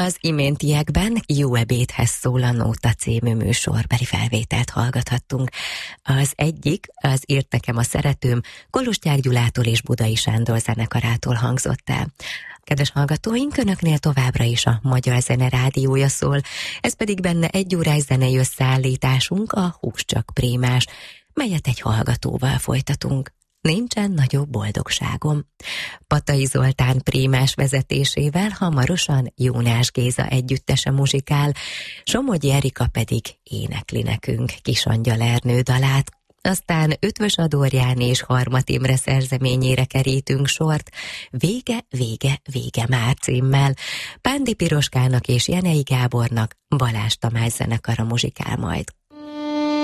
Az iméntiekben Jó ebédhez szól a Nóta című műsorbeli felvételt hallgathattunk. Az egyik, az Írt nekem a szeretőm, Kolostyák Gyulától és Budai Sándor zenekarától hangzott el. Kedves hallgatóink, önöknél továbbra is a Magyar Zene Rádiója szól, ez pedig benne egy órás zenei összeállításunk, a Hús csak prémás, melyet egy hallgatóval folytatunk. Nincsen nagyobb boldogságom. Patai Zoltán prémás vezetésével hamarosan Jónás Géza együttese muzsikál, Somogyi Erika pedig énekli nekünk Kisangyal Ernő dalát. Aztán Ötvös Adorján és Harmat Imre szerzeményére kerítünk sort, Vége, vége, vége már címmel. Pándi Piroskának és Jenei Gábornak Balázs Tamás zenekara muzsikál majd.